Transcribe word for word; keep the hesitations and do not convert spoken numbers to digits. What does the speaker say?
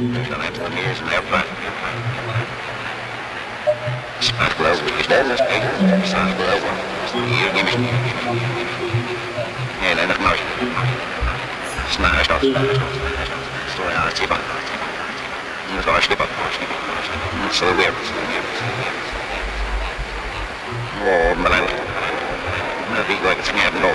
Dan heb je meer zijn ervaring. Spaak beloven is dat is echt. Spaak beloven. Hier, neem eens. Heel erg mooi. Snaar is dat. Story aan het stippen. Dat is wel stippen. Dat is zo weer. Oh, maar dan. Dat is wel het scherp nog.